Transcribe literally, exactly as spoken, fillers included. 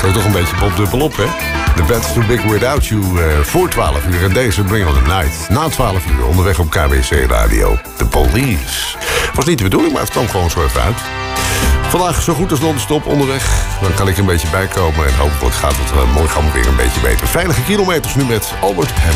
eigenlijk toch een beetje Bob dubbel op, hè? The Bed's Too Big Without You uh, voor twaalf uur. En deze Bring on the Night. Na twaalf uur onderweg op K W C Radio. The Police. Was niet de bedoeling, maar het kwam gewoon zo even uit. Vandaag zo goed als non-stop onderweg. Dan kan ik een beetje bijkomen. En hopelijk gaat het uh, morgen allemaal weer een beetje beter. Veilige kilometers nu met Albert Hem.